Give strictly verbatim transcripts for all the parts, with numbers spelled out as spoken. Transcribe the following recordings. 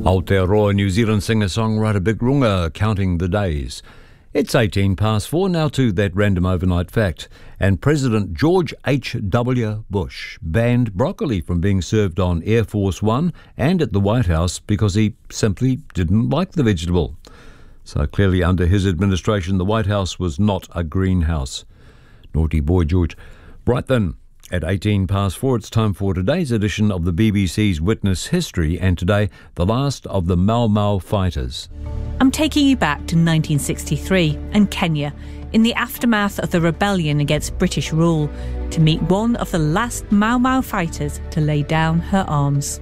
Aotearoa New Zealand singer-songwriter Big Runga counting the days. It's eighteen past four, now to that random overnight fact. And President George H W Bush banned broccoli from being served on Air Force One and at the White House because he simply didn't like the vegetable. So clearly under his administration, the White House was not a greenhouse. Naughty boy, George. Right then, at eighteen past four, it's time for today's edition of the B B C's Witness History, and today, the last of the Mau Mau fighters. I'm taking you back to nineteen sixty-three and Kenya, in the aftermath of the rebellion against British rule, to meet one of the last Mau Mau fighters to lay down her arms.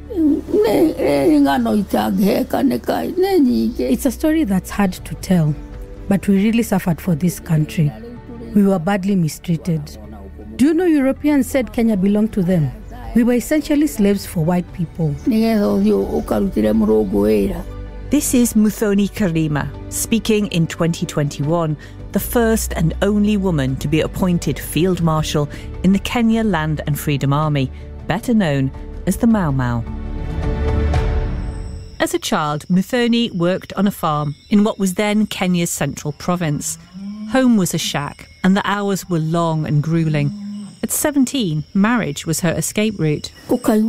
It's a story that's hard to tell, but we really suffered for this country. We were badly mistreated. Do you know Europeans said Kenya belonged to them? We were essentially slaves for white people. This is Muthoni Karima, speaking in twenty twenty-one, the first and only woman to be appointed Field Marshal in the Kenya Land and Freedom Army, better known as the Mau Mau. As a child, Muthoni worked on a farm in what was then Kenya's central province. Home was a shack, and the hours were long and gruelling. At seventeen, marriage was her escape route. I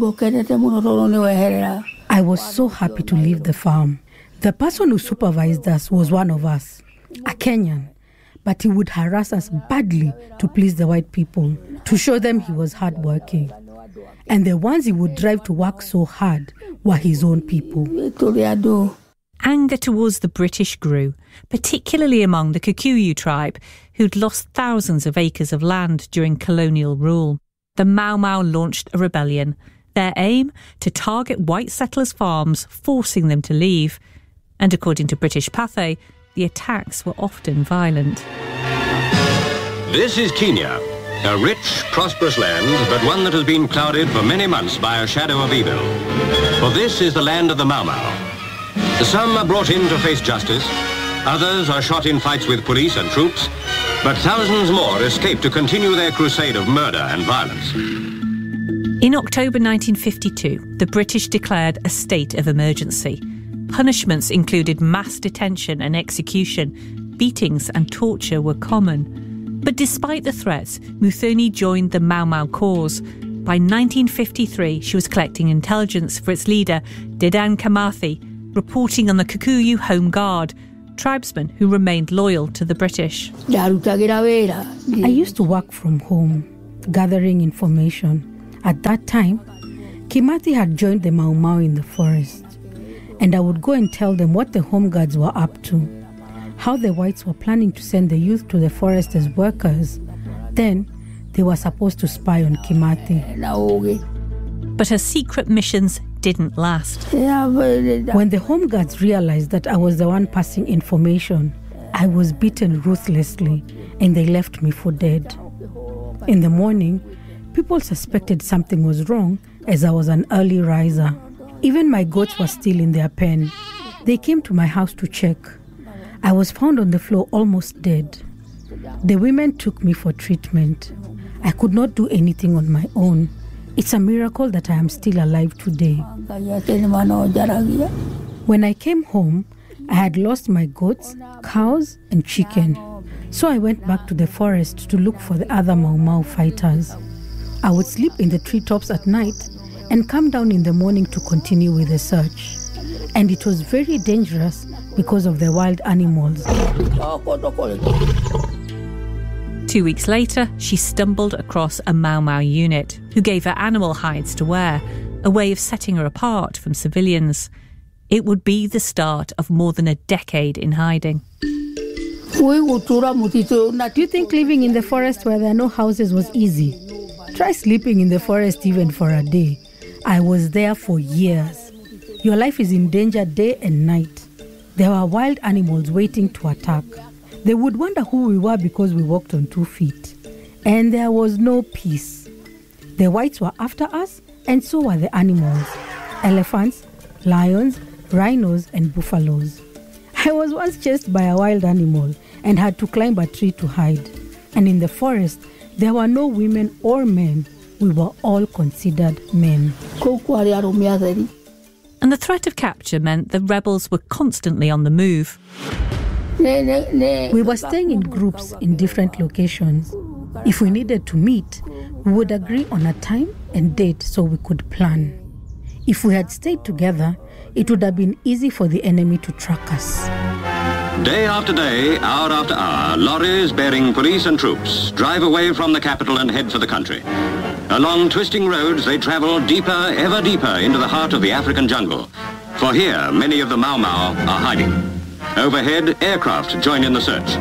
was so happy to leave the farm. The person who supervised us was one of us, a Kenyan, but he would harass us badly to please the white people, to show them he was hardworking. And the ones he would drive to work so hard were his own people. Anger towards the British grew, particularly among the Kikuyu tribe, who'd lost thousands of acres of land during colonial rule. The Mau Mau launched a rebellion, their aim to target white settlers' farms, forcing them to leave. And according to British Pathé, the attacks were often violent. This is Kenya, a rich, prosperous land, but one that has been clouded for many months by a shadow of evil. For this is the land of the Mau Mau. Some are brought in to face justice, others are shot in fights with police and troops, but thousands more escape to continue their crusade of murder and violence. In October nineteen fifty-two, the British declared a state of emergency. Punishments included mass detention and execution. Beatings and torture were common. But despite the threats, Muthoni joined the Mau Mau cause. By nineteen fifty-three, she was collecting intelligence for its leader, Dedan Kimathi, reporting on the Kikuyu Home Guard, tribesmen who remained loyal to the British. I used to work from home, gathering information. At that time, Kimathi had joined the Mau Mau in the forest, and I would go and tell them what the Home Guards were up to, how the whites were planning to send the youth to the forest as workers. Then, they were supposed to spy on Kimathi. But her secret missions didn't last. When the Home Guards realized that I was the one passing information, I was beaten ruthlessly and they left me for dead. In the morning, people suspected something was wrong as I was an early riser. Even my goats were still in their pen. They came to my house to check. I was found on the floor almost dead. The women took me for treatment. I could not do anything on my own. It's a miracle that I am still alive today. When I came home, I had lost my goats, cows, and chicken. So I went back to the forest to look for the other Mau Mau fighters. I would sleep in the treetops at night and come down in the morning to continue with the search. And it was very dangerous because of the wild animals. Two weeks later, she stumbled across a Mau Mau unit who gave her animal hides to wear, a way of setting her apart from civilians. It would be the start of more than a decade in hiding. Do you think living in the forest where there are no houses was easy? Try sleeping in the forest even for a day. I was there for years. Your life is in danger day and night. There were wild animals waiting to attack. They would wonder who we were because we walked on two feet. And there was no peace. The whites were after us, and so were the animals. Elephants, lions, rhinos, and buffaloes. I was once chased by a wild animal and had to climb a tree to hide. And in the forest, there were no women or men. We were all considered men. And the threat of capture meant the rebels were constantly on the move. We were staying in groups in different locations. If we needed to meet, we would agree on a time and date so we could plan. If we had stayed together, it would have been easy for the enemy to track us. Day after day, hour after hour, lorries bearing police and troops drive away from the capital and head for the country. Along twisting roads, they travel deeper, ever deeper into the heart of the African jungle. For here, many of the Mau Mau are hiding. Overhead, aircraft join in the search.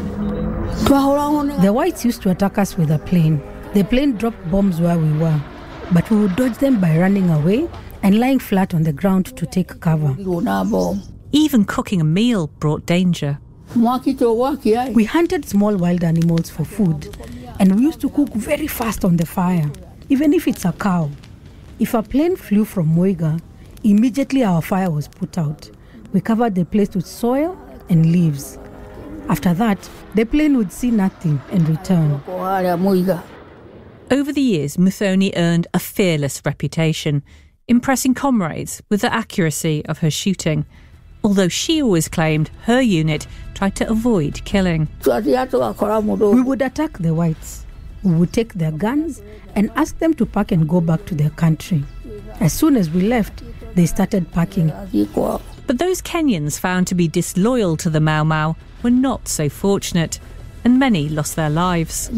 The whites used to attack us with a plane. The plane dropped bombs where we were, but we would dodge them by running away and lying flat on the ground to take cover. Even cooking a meal brought danger. We hunted small wild animals for food, and we used to cook very fast on the fire, even if it's a cow. If a plane flew from Muiga, immediately our fire was put out. We covered the place with soil and leaves. After that, the plane would see nothing and return. Over the years, Muthoni earned a fearless reputation, impressing comrades with the accuracy of her shooting, although she always claimed her unit tried to avoid killing. We would attack the whites. We would take their guns and ask them to pack and go back to their country. As soon as we left, they started packing. But those Kenyans found to be disloyal to the Mau Mau were not so fortunate, and many lost their lives.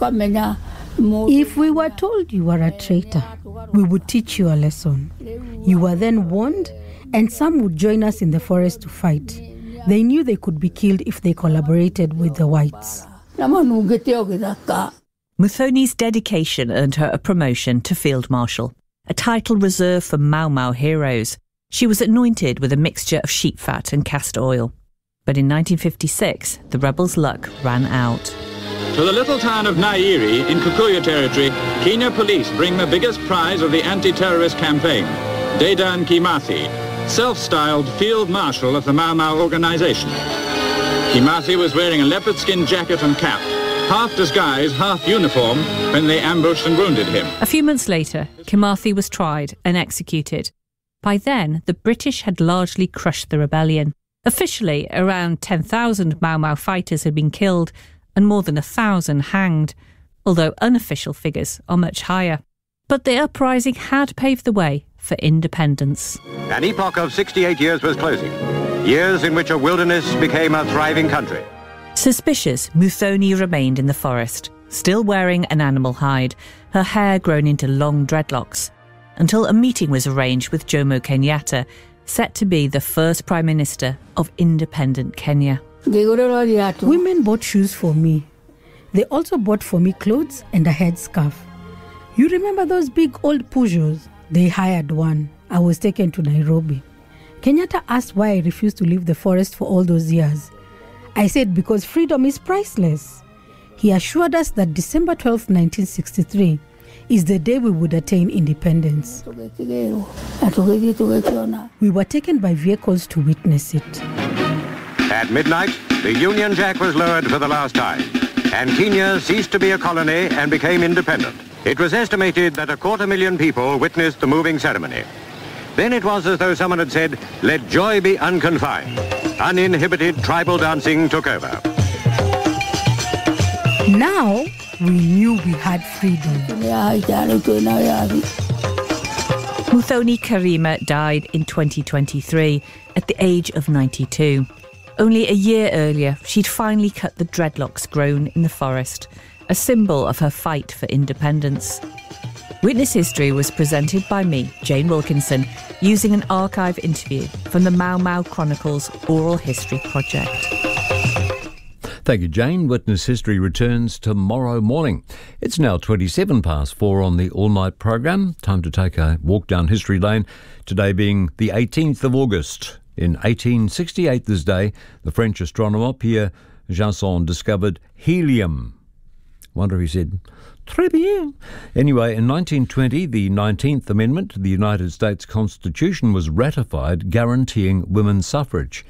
If we were told you were a traitor, we would teach you a lesson. You were then warned, and some would join us in the forest to fight. They knew they could be killed if they collaborated with the whites. Muthoni's dedication earned her a promotion to Field Marshal, a title reserved for Mau Mau heroes. She was anointed with a mixture of sheep fat and castor oil. But in nineteen fifty-six, the rebels' luck ran out. To the little town of Nairi in Kikuyu territory, Kenya police bring the biggest prize of the anti-terrorist campaign, Dedan Kimathi, self-styled Field Marshal of the Mau Mau organization. Kimathi was wearing a leopard skin jacket and cap, half disguise, half uniform, when they ambushed and wounded him. A few months later, Kimathi was tried and executed. By then, the British had largely crushed the rebellion. Officially, around ten thousand Mau Mau fighters had been killed and more than a thousand hanged, although unofficial figures are much higher. But the uprising had paved the way for independence. An epoch of sixty-eight years was closing, years in which a wilderness became a thriving country. Suspicious, Muthoni remained in the forest, still wearing an animal hide, her hair grown into long dreadlocks, until a meeting was arranged with Jomo Kenyatta, set to be the first Prime Minister of independent Kenya. Women bought shoes for me. They also bought for me clothes and a headscarf. You remember those big old Peugeots? They hired one. I was taken to Nairobi. Kenyatta asked why I refused to leave the forest for all those years. I said because freedom is priceless. He assured us that December twelfth, nineteen sixty-three is the day we would attain independence. We were taken by vehicles to witness it. At midnight, the Union Jack was lowered for the last time, and Kenya ceased to be a colony and became independent. It was estimated that a quarter million people witnessed the moving ceremony. Then it was as though someone had said, "Let joy be unconfined." Uninhibited tribal dancing took over. Now we knew we had freedom. Muthoni Karima died in twenty twenty-three at the age of ninety-two. Only a year earlier, she'd finally cut the dreadlocks grown in the forest, a symbol of her fight for independence. Witness History was presented by me, Jane Wilkinson, using an archive interview from the Mau Mau Chronicles Oral History Project. Thank you, Jane. Witness History returns tomorrow morning. It's now twenty-seven past four on the all-night program. Time to take a walk down history lane, today being the eighteenth of August. In eighteen sixty-eight this day, the French astronomer Pierre Janson discovered helium. Wonder if he said, très bien. Anyway, in nineteen twenty, the nineteenth Amendment to the United States Constitution was ratified, guaranteeing women's suffrage.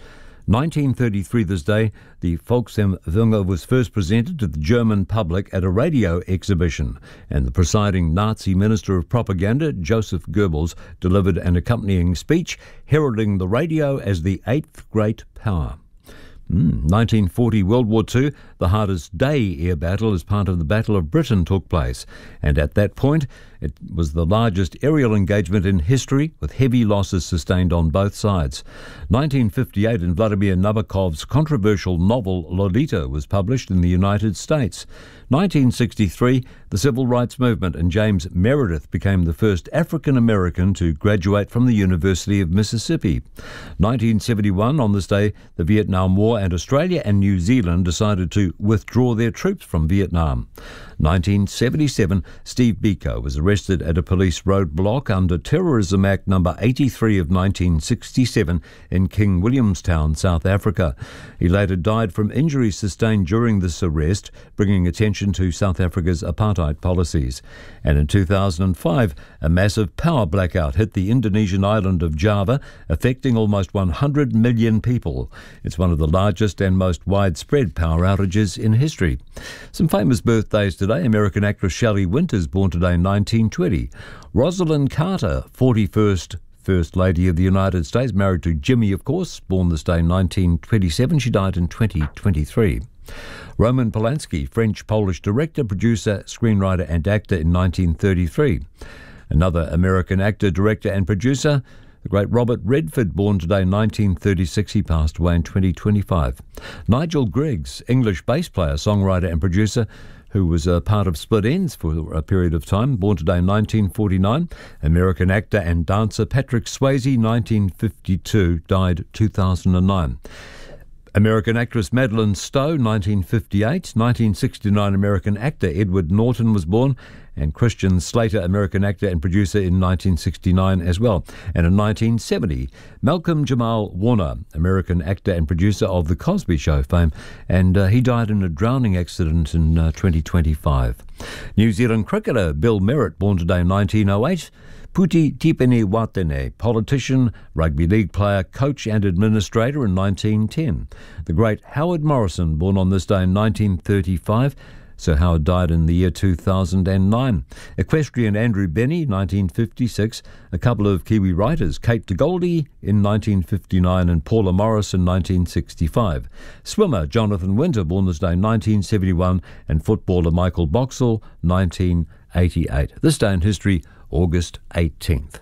nineteen thirty-three this day, the Volksempfänger was first presented to the German public at a radio exhibition, and the presiding Nazi Minister of Propaganda, Joseph Goebbels, delivered an accompanying speech heralding the radio as the eighth great power. Mm. nineteen forty, World War Two, the hardest day air battle as part of the Battle of Britain took place, and at that point it was the largest aerial engagement in history, with heavy losses sustained on both sides. nineteen fifty-eight, in Vladimir Nabokov's controversial novel Lolita was published in the United States. nineteen sixty-three, the Civil Rights Movement, and James Meredith became the first African American to graduate from the University of Mississippi. nineteen seventy-one, on this day, the Vietnam War, and Australia and New Zealand decided to withdraw their troops from Vietnam. nineteen seventy-seven, Steve Biko was arrested at a police roadblock under Terrorism Act number eighty-three of nineteen sixty-seven in King Williamstown, South Africa. He later died from injuries sustained during this arrest, bringing attention to South Africa's apartheid policies. And in two thousand five, a massive power blackout hit the Indonesian island of Java, affecting almost one hundred million people. It's one of the largest and most widespread power outages in history. Some famous birthdays today. American actress Shelley Winters, born today, nineteen twenty. Rosalind Carter, forty-first First Lady of the United States, married to Jimmy, of course, born this day, nineteen twenty-seven. She died in twenty twenty-three. Roman Polanski, French-Polish director, producer, screenwriter and actor in nineteen thirty-three. Another American actor, director and producer, the great Robert Redford, born today, nineteen thirty-six. He passed away in twenty twenty-five. Nigel Griggs, English bass player, songwriter and producer, who was a part of Split Enz for a period of time, born today, nineteen forty-nine. American actor and dancer Patrick Swayze, nineteen fifty-two, died two thousand nine. American actress Madeleine Stowe, nineteen fifty-eight. nineteen sixty-nine, American actor Edward Norton was born, and Christian Slater, American actor and producer, in nineteen sixty-nine as well. And in nineteen seventy, Malcolm Jamal Warner, American actor and producer of The Cosby Show fame, and uh, he died in a drowning accident in uh, twenty twenty-five. New Zealand cricketer Bill Merritt, born today, nineteen oh eight. Puti Tipene Watene, politician, rugby league player, coach and administrator in nineteen ten. The great Howard Morrison, born on this day in nineteen thirty-five. Sir Howard died in the year two thousand nine. Equestrian Andrew Benny, nineteen fifty-six. A couple of Kiwi writers, Kate DeGoldie in nineteen fifty-nine and Paula Morris in nineteen sixty-five. Swimmer Jonathan Winter, born this day in nineteen seventy-one. And footballer Michael Boxall, nineteen eighty-eight. This day in history, August eighteenth.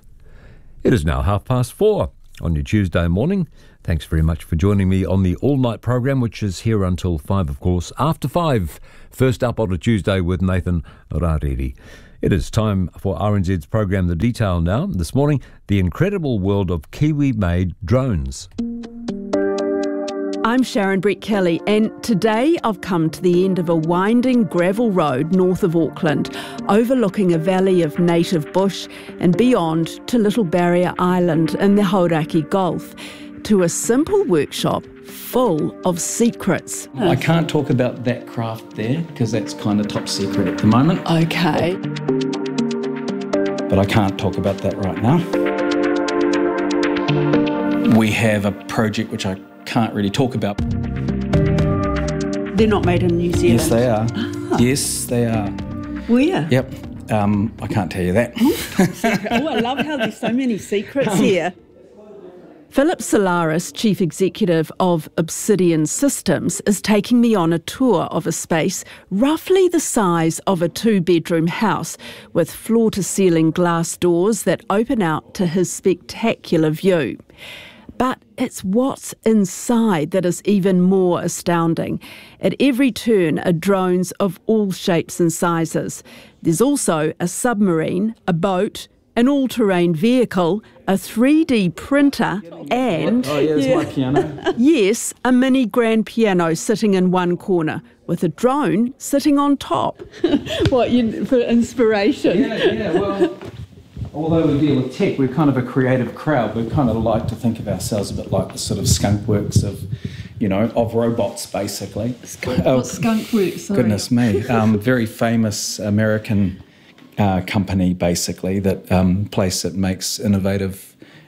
It is now half past four on your Tuesday morning. Thanks very much for joining me on the all-night program, which is here until five, of course. After five, first up on a Tuesday with Nathan Rariri. It is time for R N Z's program The Detail now. This morning, the incredible world of Kiwi-made drones. I'm Sharon Brett Kelly, and today I've come to the end of a winding gravel road north of Auckland, overlooking a valley of native bush and beyond to Little Barrier Island in the Hauraki Gulf, to a simple workshop full of secrets. I can't talk about that craft there because that's kind of top secret at the moment. Okay. But I can't talk about that right now. We have a project which I can't really talk about. They're not made in New Zealand? Yes, they are. Ah. Yes, they are. Where? Yep. Um, I can't tell you that. Oh, I love how there's so many secrets here. Philip Solaris, Chief Executive of Obsidian Systems, is taking me on a tour of a space roughly the size of a two-bedroom house, with floor-to-ceiling glass doors that open out to his spectacular view. But it's what's inside that is even more astounding. At every turn are drones of all shapes and sizes. There's also a submarine, a boat, an all-terrain vehicle, a three D printer, and... Oh, yeah, there's yeah. my piano. Yes, a mini grand piano sitting in one corner, with a drone sitting on top. What, you, for inspiration? Yeah, yeah, well... Although we deal with tech, we're kind of a creative crowd. We kind of like to think of ourselves a bit like the sort of skunk works of, you know, of robots, basically. Skunk, oh, what's skunk works? Sorry. Goodness me. Um, very famous American uh, company, basically, that um, place that makes innovative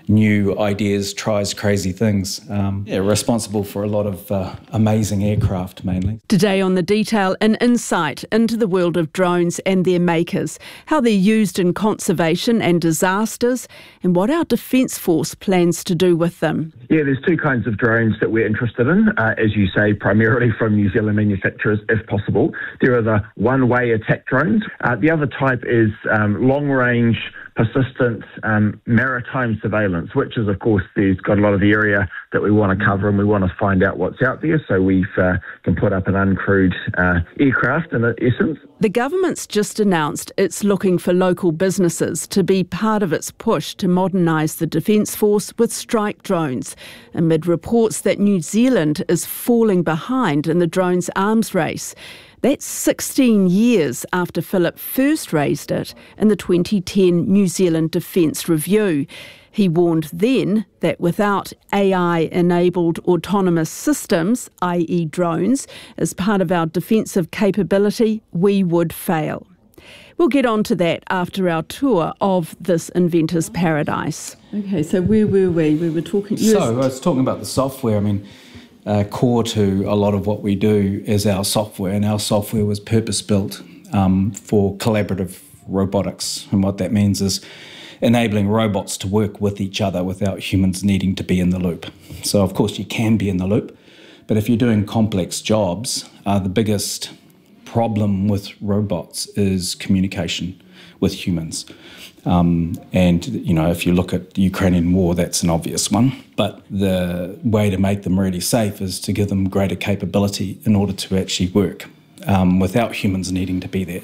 new ideas, tries crazy things. Um, yeah, responsible for a lot of uh, amazing aircraft mainly. Today on The Detail, an insight into the world of drones and their makers, how they're used in conservation and disasters, and what our Defence Force plans to do with them. Yeah, there's two kinds of drones that we're interested in, uh, as you say, primarily from New Zealand manufacturers, if possible. There are the one-way attack drones. Uh, the other type is um, long-range, persistent um, maritime surveillance, which is, of course, there's got a lot of the area that we want to cover and we want to find out what's out there, so we uh, can put up an uncrewed uh, aircraft in essence. The government's just announced it's looking for local businesses to be part of its push to modernise the Defence Force with strike drones, amid reports that New Zealand is falling behind in the drones arms race. That's sixteen years after Philip first raised it in the twenty ten New Zealand Defence Review. He warned then that without A I-enabled autonomous systems, that is drones, as part of our defensive capability, we would fail. We'll get on to that after our tour of this inventor's paradise. Okay, so where were we? We were talking... So I was talking about the software. I mean, uh, core to a lot of what we do is our software, and our software was purpose-built um, for collaborative robotics. And what that means is enabling robots to work with each other without humans needing to be in the loop. So, of course, you can be in the loop, but if you're doing complex jobs, uh, the biggest problem with robots is communication with humans. Um, and, you know, if you look at the Ukrainian war, that's an obvious one. But the way to make them really safe is to give them greater capability in order to actually work um, without humans needing to be there.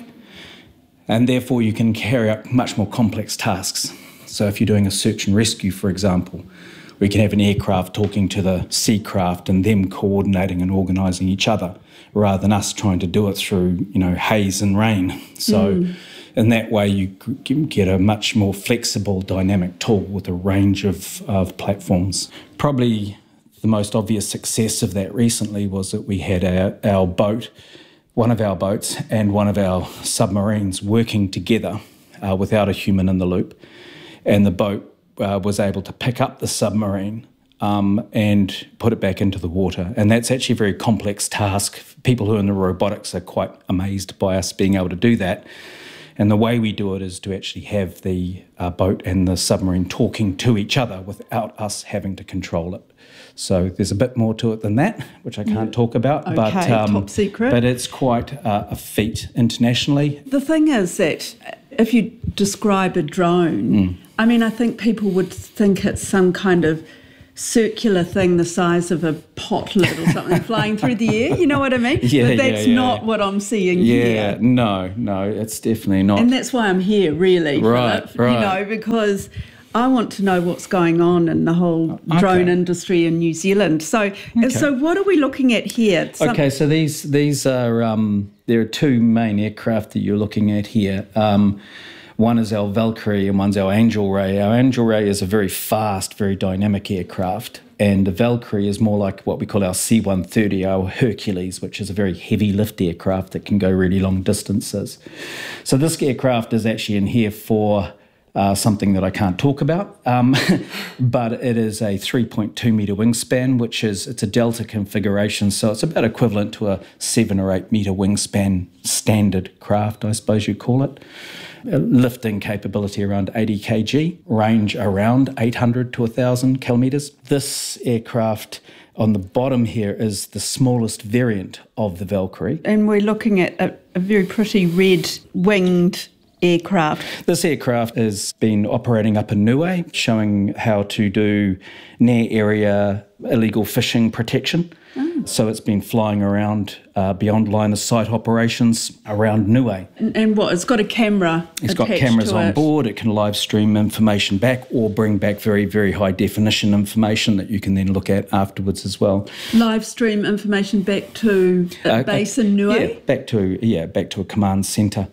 And therefore you can carry out much more complex tasks. So if you're doing a search and rescue, for example, we can have an aircraft talking to the sea craft and them coordinating and organising each other, rather than us trying to do it through, you know, haze and rain. So mm. in that way you can get a much more flexible, dynamic tool with a range of, of platforms. Probably the most obvious success of that recently was that we had our, our boat one of our boats and one of our submarines working together uh, without a human in the loop. And the boat uh, was able to pick up the submarine um, and put it back into the water. And that's actually a very complex task. People who are in the robotics are quite amazed by us being able to do that. And the way we do it is to actually have the uh, boat and the submarine talking to each other without us having to control it. So there's a bit more to it than that, which I can't talk about. Okay, but, um, top secret. But it's quite uh, a feat internationally. The thing is that if you describe a drone, mm. I mean, I think people would think it's some kind of circular thing the size of a pot lid or something flying through the air, you know what I mean? Yeah, but that's yeah, yeah. not what I'm seeing yeah, here. Yeah, no, no, it's definitely not. And that's why I'm here, really, right, Philip, right. you know, because I want to know what's going on in the whole okay. drone industry in New Zealand. So, okay. so what are we looking at here? Some- okay, so these these are um, there are two main aircraft that you're looking at here. Um, one is our Valkyrie and one's our Angel Ray. Our Angel Ray is a very fast, very dynamic aircraft, and the Valkyrie is more like what we call our C one thirty, our Hercules, which is a very heavy lift aircraft that can go really long distances. So this aircraft is actually in here for Uh, something that I can't talk about, um, but it is a three point two metre wingspan, which is, it's a delta configuration, so it's about equivalent to a seven or eight metre wingspan standard craft, I suppose you'd call it. A lifting capability around eighty kilograms, range around eight hundred to one thousand kilometres. This aircraft on the bottom here is the smallest variant of the Valkyrie. And we're looking at a, a very pretty red winged aircraft. This aircraft has been operating up in Niue, showing how to do near area illegal fishing protection. Oh. So it's been flying around uh, beyond line of sight operations around Niue. And, and what, it's got a camera It's got cameras to on it. board, it can live stream information back or bring back very, very high definition information that you can then look at afterwards as well. Live stream information back to a Uh, base in Niue? Yeah, back to, yeah, back to a command centre.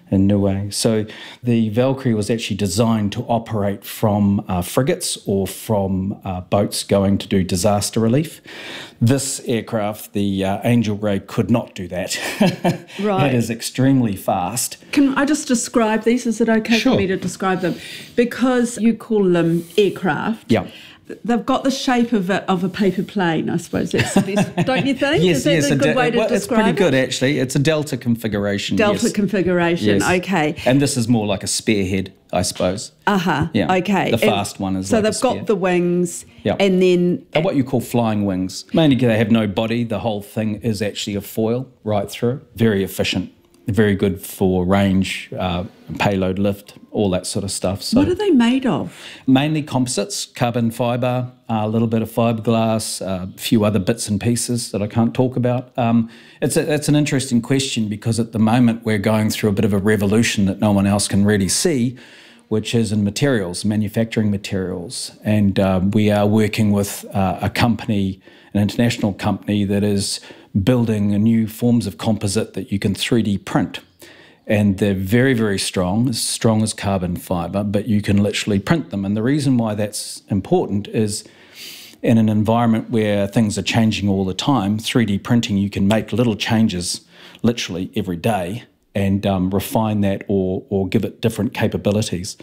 in Niue. So the Valkyrie was actually designed to operate from uh, frigates or from uh, boats going to do disaster relief. This aircraft, the uh, Angel Grey, could not do that. Right. It is extremely fast. Can I just describe these? Is it okay Sure. for me to describe them? Because you call them aircraft. Yeah. They've got the shape of a, of a paper plane, I suppose. That's the best, don't you think? Yes, Is that yes, a good de- way to well, describe it's pretty it? good, actually. It's a delta configuration. Delta yes. configuration, Yes. okay. And this is more like a spearhead, I suppose. Uh-huh, Yeah. okay. The And fast one is So like a they've spear. got the wings, Yep. and then... They're what you call flying wings. Mainly because they have no body. The whole thing is actually a foil right through. Very efficient. Very good for range, uh, payload lift, all that sort of stuff. So What are they made of? mainly composites, carbon fibre, a little bit of fiberglass, a few other bits and pieces that I can't talk about. Um, it's, a, it's an interesting question because at the moment we're going through a bit of a revolution that no one else can really see, which is in materials, manufacturing materials. And uh, we are working with uh, a company, an international company that is building new forms of composite that you can three D print. And they're very, very strong, as strong as carbon fibre, but you can literally print them. And the reason why that's important is in an environment where things are changing all the time, three D printing, you can make little changes literally every day and um, refine that or, or give it different capabilities.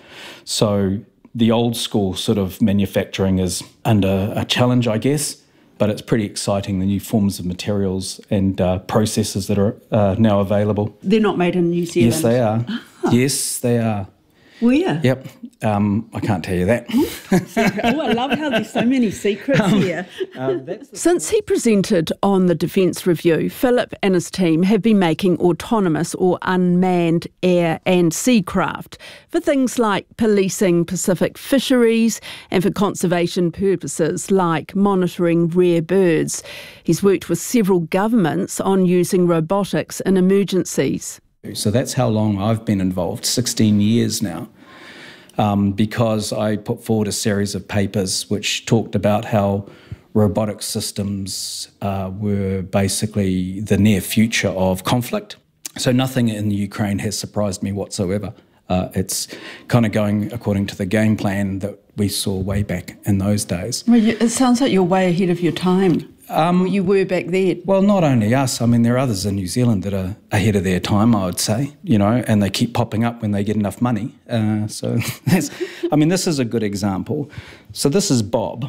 So the old school sort of manufacturing is under a challenge, I guess, but it's pretty exciting, the new forms of materials and uh, processes that are uh, now available. They're not made in New Zealand? Yes, they are. Ah. Yes, they are. Where? Yep. Um, I can't tell you that. Oh, I love how there's so many secrets here. Since he presented on the Defence Review, Philip and his team have been making autonomous or unmanned air and sea craft for things like policing Pacific fisheries and for conservation purposes like monitoring rare birds. He's worked with several governments on using robotics in emergencies. So that's how long I've been involved, sixteen years now, um, because I put forward a series of papers which talked about how robotic systems uh, were basically the near future of conflict. So nothing in the Ukraine has surprised me whatsoever. Uh, it's kind of going according to the game plan that we saw way back in those days. Well, it sounds like you're way ahead of your time. Um, you were back then. Well, not only us. I mean, there are others in New Zealand that are ahead of their time, I would say, you know, and they keep popping up when they get enough money. Uh, so, that's, I mean, this is a good example. So this is Bob.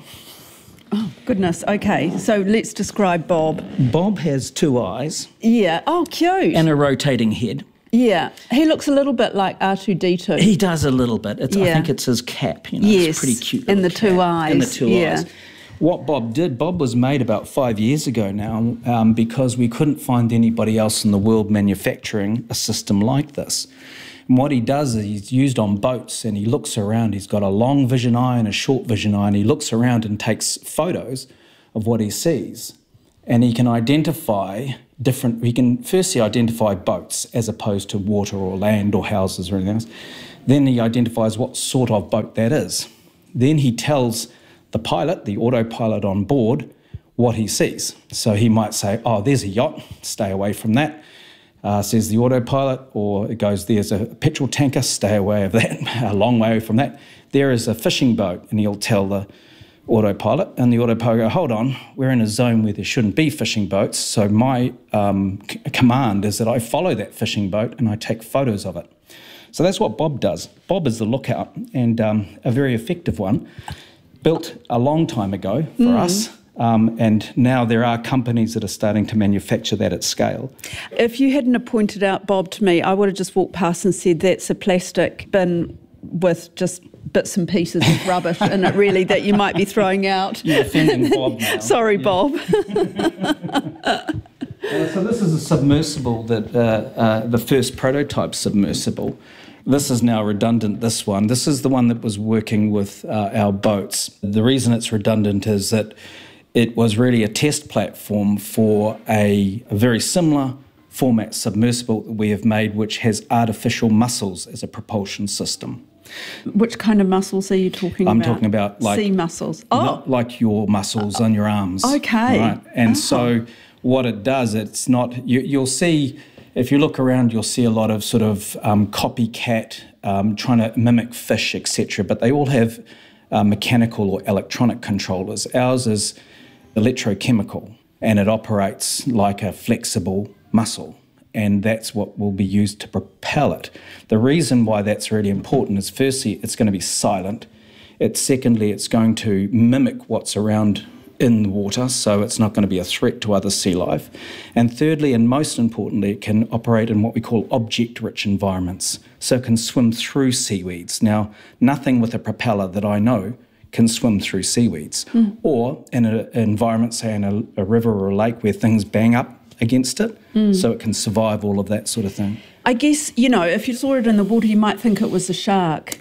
Oh, goodness. Okay, so let's describe Bob. Bob has two eyes. Yeah. Oh, cute. And a rotating head. Yeah. He looks a little bit like R two D two. He does a little bit. It's, Yeah. I think it's his cap, you know. Yes, It's pretty cute. and little the two cap. eyes, And the two yeah. eyes. What Bob did, Bob was made about five years ago now um, because we couldn't find anybody else in the world manufacturing a system like this. And what he does is he's used on boats and he looks around. He's got a long vision eye and a short vision eye, and he looks around and takes photos of what he sees. And he can identify different, he can firstly identify boats as opposed to water or land or houses or anything else. Then he identifies what sort of boat that is. Then he tells the pilot, the autopilot on board, what he sees. So he might say, oh, there's a yacht, stay away from that, uh, says the autopilot, or it goes, there's a petrol tanker, stay away of that, a long way from that. There is a fishing boat, and he'll tell the autopilot, and the autopilot go, hold on, we're in a zone where there shouldn't be fishing boats, so my um, c- command is that I follow that fishing boat and I take photos of it. So that's what Bob does. Bob is the lookout, and um, a very effective one. Built a long time ago for mm. us, um, and now there are companies that are starting to manufacture that at scale. If you hadn't have pointed out Bob to me, I would have just walked past and said, that's a plastic bin with just bits and pieces of rubbish in it, really, that you might be throwing out. You're offending Bob now. Sorry, yeah. Bob. uh, so this is a submersible, that uh, uh, the first prototype submersible. This is now redundant, this one. This is the one that was working with uh, our boats. The reason it's redundant is that it was really a test platform for a, a very similar format submersible that we have made, which has artificial muscles as a propulsion system. Which kind of muscles are you talking I'm about? I'm talking about like... sea muscles. Oh. Like your muscles on your arms. Okay. Right? And oh. so what it does, it's not... You, you'll see... if you look around, you'll see a lot of sort of um, copycat, um, trying to mimic fish, et cetera. But they all have uh, mechanical or electronic controllers. Ours is electrochemical, and it operates like a flexible muscle, and that's what will be used to propel it. The reason why that's really important is, firstly, it's going to be silent. It's secondly, it's going to mimic what's around in the water, so it's not going to be a threat to other sea life. And thirdly, and most importantly, it can operate in what we call object-rich environments, so it can swim through seaweeds. Now, nothing with a propeller that I know can swim through seaweeds, mm. or in an environment, say in a, a river or a lake where things bang up against it, mm. so it can survive all of that sort of thing. I guess, you know, if you saw it in the water, you might think it was a shark.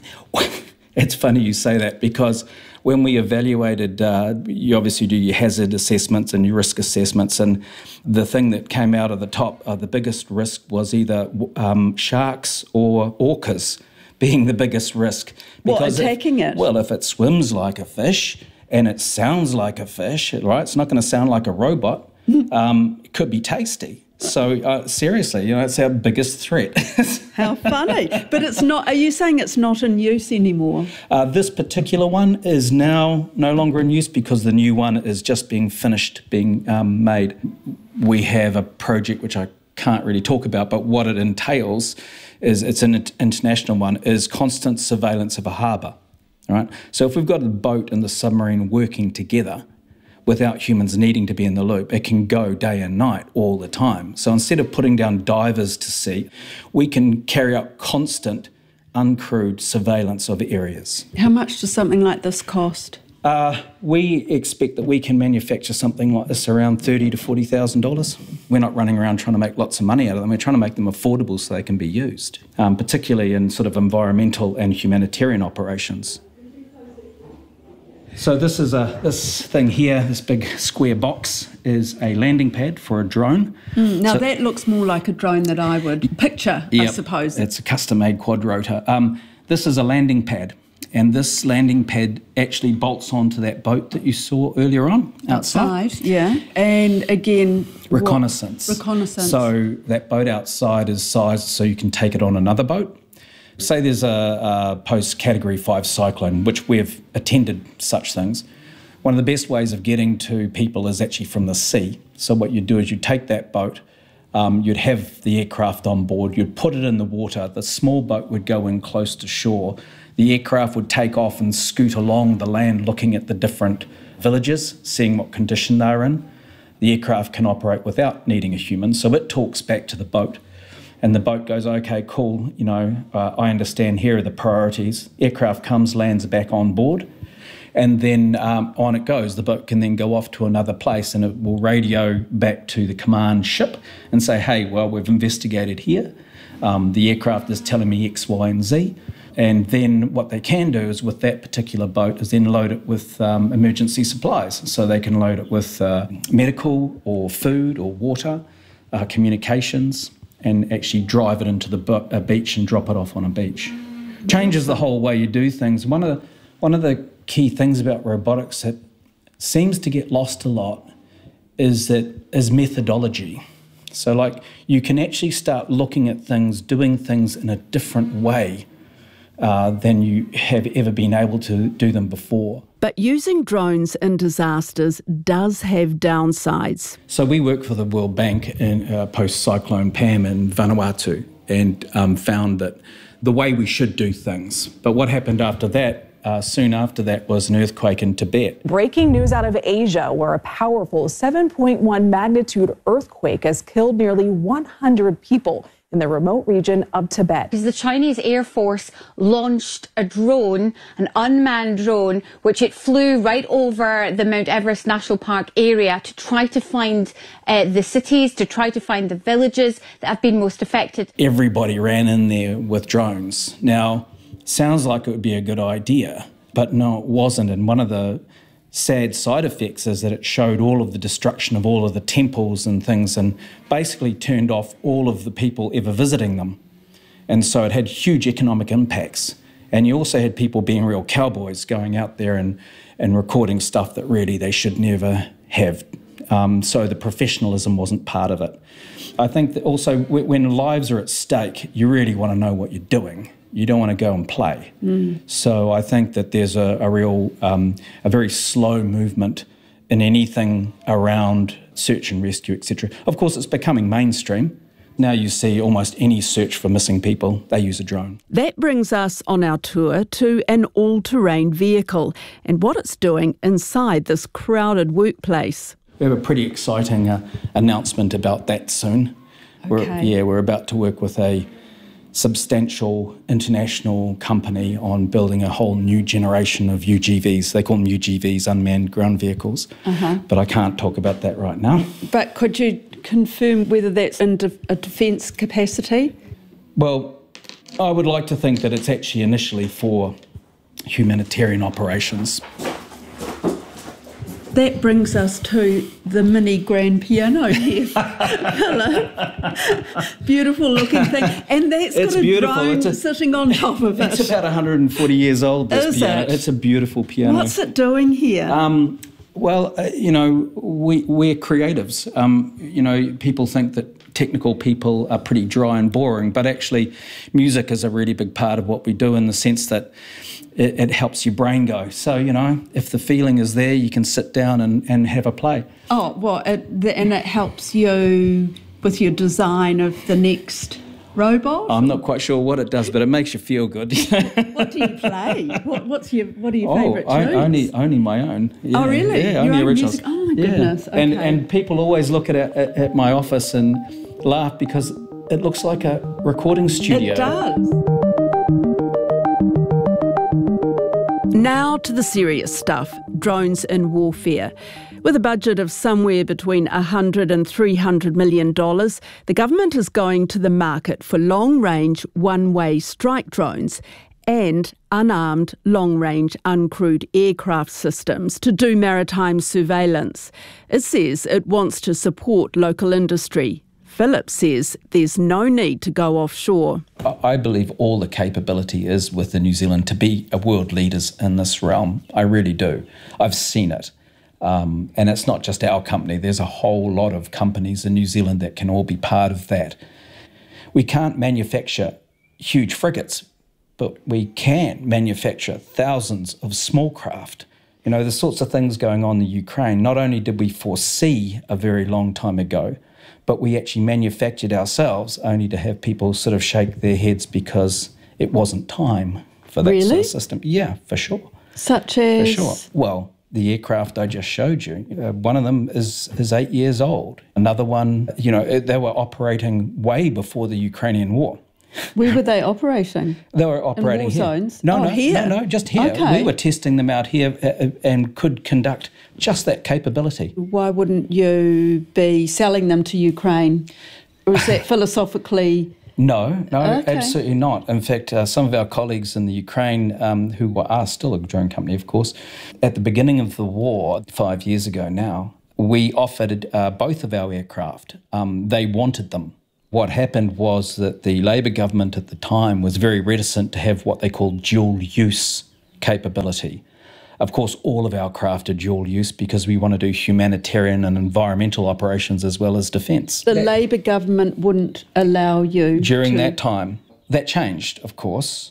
It's funny you say that, because when we evaluated, uh, you obviously do your hazard assessments and your risk assessments, and the thing that came out of the top, uh, the biggest risk was either um, sharks or orcas being the biggest risk. What, attacking if, it? Well, if it swims like a fish and it sounds like a fish, right, it's not going to sound like a robot, um, it could be tasty. So uh, seriously, you know, it's our biggest threat. How funny. But it's not, are you saying it's not in use anymore? Uh, this particular one is now no longer in use because the new one is just being finished, being um, made. We have a project which I can't really talk about, but what it entails is, it's an international one, is constant surveillance of a harbour. All right? So if we've got the boat and the submarine working together, without humans needing to be in the loop, it can go day and night all the time. So instead of putting down divers to sea, we can carry out constant, uncrewed surveillance of areas. How much does something like this cost? Uh, we expect that we can manufacture something like this around thirty thousand to forty thousand dollars. We're not running around trying to make lots of money out of them. We're trying to make them affordable so they can be used, um, particularly in sort of environmental and humanitarian operations. So this is a this thing here, this big square box, is a landing pad for a drone. Mm, now so, that looks more like a drone that I would picture, yep, I suppose. It's a custom-made quadrotor. Um, this is a landing pad, and this landing pad actually bolts onto that boat that you saw earlier on outside. Outside, yeah. And again, reconnaissance. What? Reconnaissance. So that boat outside is sized so you can take it on another boat. Say there's a, a post-Category five cyclone, which we've attended such things. One of the best ways of getting to people is actually from the sea. So what you'd do is you'd take that boat, um, you'd have the aircraft on board, you'd put it in the water, the small boat would go in close to shore, the aircraft would take off and scoot along the land looking at the different villages, seeing what condition they're in. The aircraft can operate without needing a human, so it talks back to the boat. And the boat goes, okay, cool, you know, uh, I understand, here are the priorities. Aircraft comes, lands back on board, and then um, on it goes. The boat can then go off to another place and it will radio back to the command ship and say, hey, well, we've investigated here. Um, the aircraft is telling me X, Y, and Z. And then what they can do is, with that particular boat, is then load it with um, emergency supplies. So they can load it with uh, medical or food or water, uh, communications, and actually drive it into the bo- a beach and drop it off on a beach. Changes the whole way you do things. One of the, one of the key things about robotics that seems to get lost a lot is that is methodology. So like you can actually start looking at things, doing things in a different way uh, than you have ever been able to do them before. But using drones in disasters does have downsides. So we work for the World Bank in uh, post-cyclone Pam in Vanuatu, and um, found that the way we should do things. But what happened after that, uh, soon after that, was an earthquake in Tibet. Breaking news out of Asia, where a powerful seven point one magnitude earthquake has killed nearly one hundred people in the remote region of Tibet. The Chinese Air Force launched a drone, an unmanned drone, which it flew right over the Mount Everest National Park area to try to find uh, the cities, to try to find the villages that have been most affected. Everybody ran in there with drones. Now, sounds like it would be a good idea, but no, it wasn't. And one of the sad side effects is that it showed all of the destruction of all of the temples and things, and basically turned off all of the people ever visiting them. And so it had huge economic impacts. And you also had people being real cowboys, going out there and, and recording stuff that really they should never have. Um, so the professionalism wasn't part of it. I think that also when lives are at stake, you really want to know what you're doing. You don't want to go and play. Mm. So I think that there's a, a real, um, a very slow movement in anything around search and rescue, et cetera. Of course, it's becoming mainstream. Now you see almost any search for missing people, they use a drone. That brings us on our tour to an all-terrain vehicle and what it's doing inside this crowded workplace. We have a pretty exciting uh, announcement about that soon. Okay. We're, yeah, we're about to work with a substantial international company on building a whole new generation of U G Vs. They call them U G Vs, unmanned ground vehicles, uh-huh. but I can't talk about that right now. But could you confirm whether that's in de- a defence capacity? Well, I would like to think that it's actually initially for humanitarian operations. That brings us to the mini grand piano here. Hello. Beautiful looking thing. And that's it's got a beautiful. drone it's a, sitting on top of it. It's about one hundred forty years old, this Is piano. It? It's a beautiful piano. What's it doing here? Um, well, uh, you know, we, we're creatives. Um, you know, people think that technical people are pretty dry and boring, but actually music is a really big part of what we do in the sense that it, it helps your brain go. So, you know, if the feeling is there, you can sit down and, and have a play. Oh, well, it, the, and it helps you with your design of the next robot? I'm not quite sure what it does, but it makes you feel good. What do you play? What, what's your What are your oh, favourite tunes? I, only only my own. Yeah, oh, really? Yeah, your only own originals. music? Oh my yeah. goodness! Okay. And and people always look at, it, at at my office and laugh because it looks like a recording studio. It does. Now to the serious stuff: drones in warfare. With a budget of somewhere between one hundred and three hundred million dollars, the government is going to the market for long-range, one-way strike drones and unarmed, long-range, uncrewed aircraft systems to do maritime surveillance. It says it wants to support local industry. Philip says there's no need to go offshore. I believe all the capability is within New Zealand to be a world leaders in this realm. I really do. I've seen it. Um, and it's not just our company. There's a whole lot of companies in New Zealand that can all be part of that. We can't manufacture huge frigates, but we can manufacture thousands of small craft. You know, the sorts of things going on in the Ukraine, not only did we foresee a very long time ago, but we actually manufactured ourselves only to have people sort of shake their heads because it wasn't time for that really? sort of system. Yeah, for sure. Such as? For sure. Well, the aircraft I just showed you, uh, one of them is, is eight years old. Another one, you know, they were operating way before the Ukrainian war. Where were they operating? They were operating in war here. zones? No, oh, no, here? no, no, just here. Okay. We were testing them out here uh, and could conduct just that capability. Why wouldn't you be selling them to Ukraine? Or is that philosophically... No, no, okay. absolutely not. In fact, uh, some of our colleagues in the Ukraine, um, who are still a drone company, of course, at the beginning of the war, five years ago now, we offered uh, both of our aircraft. Um, they wanted them. What happened was that the Labour government at the time was very reticent to have what they called dual-use capability. Of course, all of our craft are dual use because we want to do humanitarian and environmental operations as well as defence. The Labour government wouldn't allow you During to... that time. That changed, of course.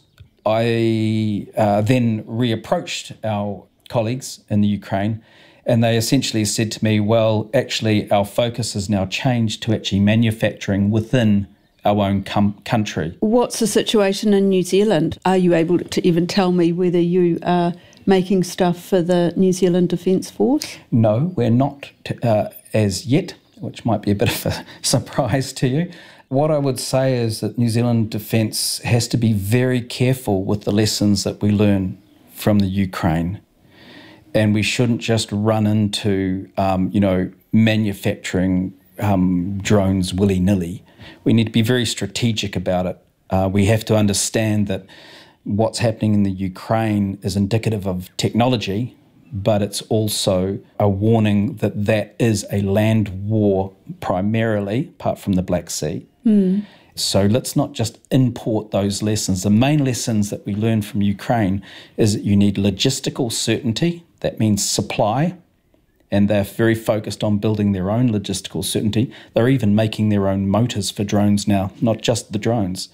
I uh, then reapproached our colleagues in the Ukraine and they essentially said to me, well, actually, our focus has now changed to actually manufacturing within our own com- country. What's the situation in New Zealand? Are you able to even tell me whether you are making stuff for the New Zealand Defence Force? No, we're not t- uh, as yet, which might be a bit of a surprise to you. What I would say is that New Zealand Defence has to be very careful with the lessons that we learn from the Ukraine. And we shouldn't just run into, um, you know, manufacturing um, drones willy-nilly. We need to be very strategic about it. Uh, we have to understand that what's happening in the Ukraine is indicative of technology, but it's also a warning that that is a land war primarily, apart from the Black Sea. Mm. So let's not just import those lessons. The main lessons that we learn from Ukraine is that you need logistical certainty. That means supply and they're very focused on building their own logistical certainty. They're even making their own motors for drones now, not just the drones.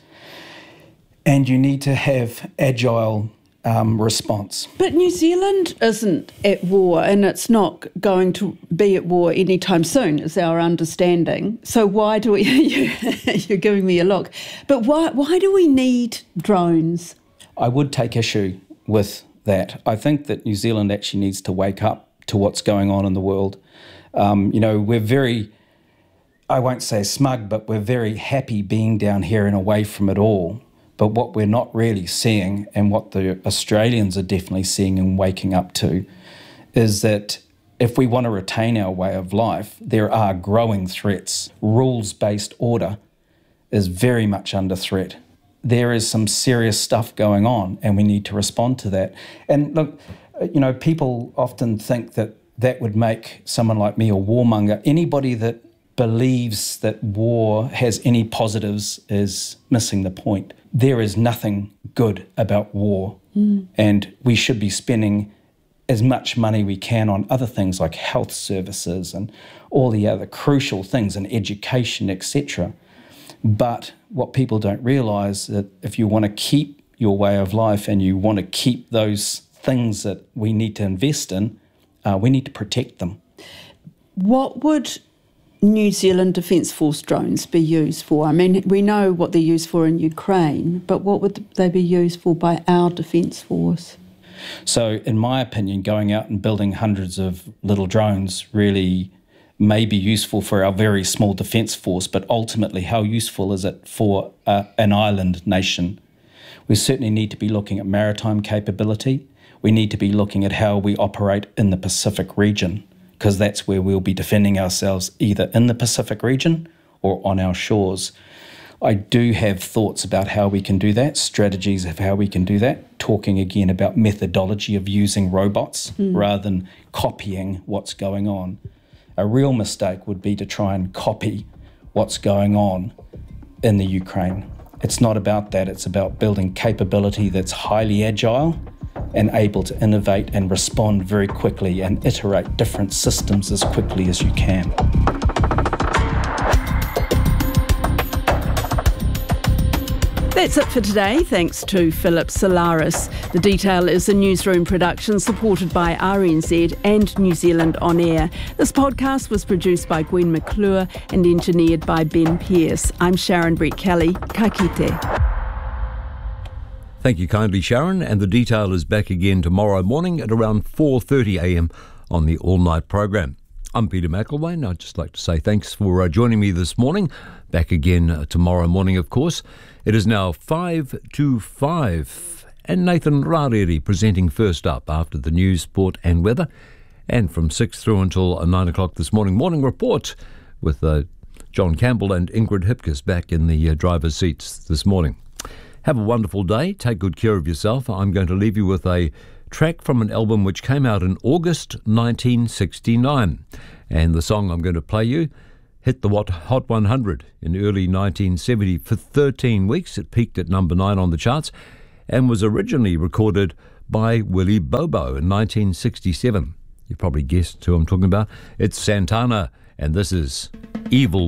And you need to have agile um, response. But New Zealand isn't at war, and it's not going to be at war anytime soon, is our understanding. So why do we... You're giving me a look. But why why do we need drones? I would take issue with that. I think that New Zealand actually needs to wake up to what's going on in the world. Um, you know, we're very, I won't say smug, but we're very happy being down here and away from it all. But what we're not really seeing, and what the Australians are definitely seeing and waking up to, is that if we want to retain our way of life, there are growing threats. Rules-based order is very much under threat. There is some serious stuff going on, and we need to respond to that. And look, you know, people often think that that would make someone like me a warmonger. Anybody that believes that war has any positives is missing the point. There is nothing good about war, mm. and we should be spending as much money we can on other things like health services and all the other crucial things, and education, et cetera. But what people don't realise, that if you want to keep your way of life and you want to keep those things that we need to invest in, uh, we need to protect them. What would New Zealand Defence Force drones be used for? I mean, we know what they're used for in Ukraine, but what would they be used for by our Defence Force? So, in my opinion, going out and building hundreds of little drones really may be useful for our very small defence force, but ultimately, how useful is it for uh, an island nation? We certainly need to be looking at maritime capability. We need to be looking at how we operate in the Pacific region, because that's where we'll be defending ourselves, either in the Pacific region or on our shores. I do have thoughts about how we can do that, strategies of how we can do that, talking again about methodology of using robots mm. rather than copying what's going on. A real mistake would be to try and copy what's going on in the Ukraine. It's not about that. It's about building capability that's highly agile and able to innovate and respond very quickly and iterate different systems as quickly as you can. That's it for today. Thanks to Philip Solaris. The Detail is a newsroom production supported by R N Z and New Zealand On Air. This podcast was produced by Gwen McClure and engineered by Ben Pearce. I'm Sharon Brett-Kelly. Ka kite. Thank you kindly, Sharon, and The Detail is back again tomorrow morning at around four thirty a m on the all-night program. I'm Peter McElwain. I'd just like to say thanks for uh, joining me this morning. Back again uh, tomorrow morning, of course. It is now five to five, and Nathan Rareri presenting first up after the news, sport and weather, and from six through until nine o'clock this morning, Morning Report with uh, John Campbell and Ingrid Hipkiss back in the uh, driver's seats this morning. Have a wonderful day. Take good care of yourself. I'm going to leave you with a track from an album which came out in August nineteen sixty-nine. And the song I'm going to play you hit the Hot one hundred in early nineteen seventy. For thirteen weeks, it peaked at number nine on the charts and was originally recorded by Willie Bobo in nineteen sixty-seven. You probably guessed who I'm talking about. It's Santana, and this is Evil